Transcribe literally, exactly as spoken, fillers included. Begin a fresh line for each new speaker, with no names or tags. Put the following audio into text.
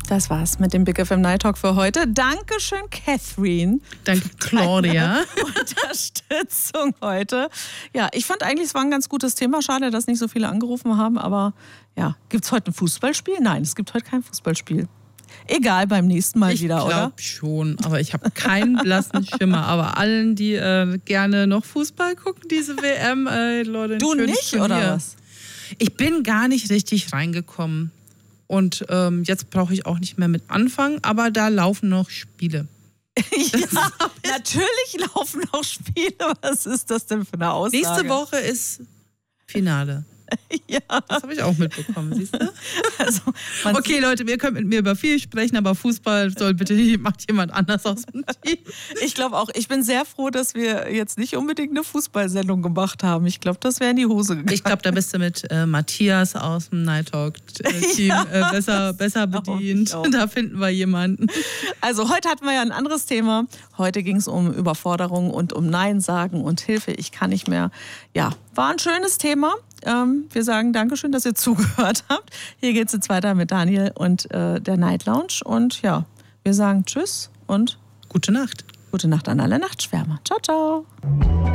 Das war's mit dem Big F M Night Talk für heute. Dankeschön, Catherine.
Danke, Claudia.
Unterstützung heute. Ja, ich fand eigentlich, es war ein ganz gutes Thema. Schade, dass nicht so viele angerufen haben. Aber ja, gibt's heute ein Fußballspiel? Nein, es gibt heute kein Fußballspiel. Egal, beim nächsten Mal
ich
wieder, oder?
Ich glaube schon, aber ich habe keinen blassen Schimmer. Aber allen, die äh, gerne noch Fußball gucken, diese W M, äh, Leute,
du nicht,
Turnier.
Oder was?
Ich bin gar nicht richtig reingekommen. Und ähm, jetzt brauche ich auch nicht mehr mit anfangen, aber da laufen noch Spiele.
Ja, natürlich laufen noch Spiele. Was ist das denn für eine Aussage?
Nächste Woche ist Finale.
Ja.
Das habe ich auch mitbekommen, siehst du?
Also,
okay, Leute, wir können mit mir über viel sprechen, aber Fußball soll bitte macht jemand anders aus dem Team.
Ich glaube auch, ich bin sehr froh, dass wir jetzt nicht unbedingt eine Fußballsendung gemacht haben. Ich glaube, das wäre in die Hose gegangen.
Ich glaube, da bist du mit äh, Matthias aus dem Night Talk-Team ja, äh, besser, besser bedient. Da finden wir jemanden.
Also heute hatten wir ja ein anderes Thema. Heute ging es um Überforderung und um Nein sagen und Hilfe. Ich kann nicht mehr. Ja, war ein schönes Thema. Ähm, wir sagen Dankeschön, dass ihr zugehört habt. Hier geht es jetzt weiter mit Daniel und äh, der Night Lounge. Und ja, wir sagen Tschüss und
gute Nacht.
Gute Nacht an alle Nachtschwärmer. Ciao, ciao.